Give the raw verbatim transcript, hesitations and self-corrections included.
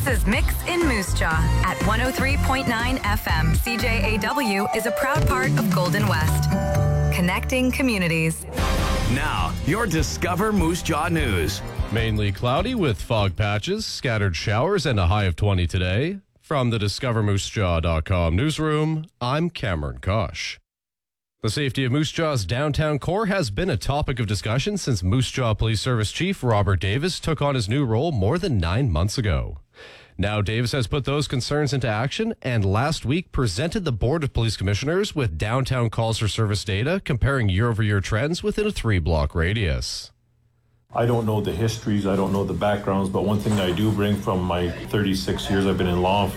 This is Mix in Moose Jaw at one oh three point nine F M. C J A W is a proud part of Golden West. Connecting communities. Now, your Discover Moose Jaw News. Mainly cloudy with fog patches, scattered showers, and a high of twenty today. From the discover moose jaw dot com newsroom, I'm Cameron Kosh. The safety of Moose Jaw's downtown core has been a topic of discussion since Moose Jaw Police Service Chief Robert Davis took on his new role more than nine months ago. Now Davis has put those concerns into action and last week presented the Board of Police Commissioners with downtown calls for service data comparing year-over-year trends within a three-block radius. I don't know the histories, I don't know the backgrounds, but one thing I do bring from my thirty-six years I've been in law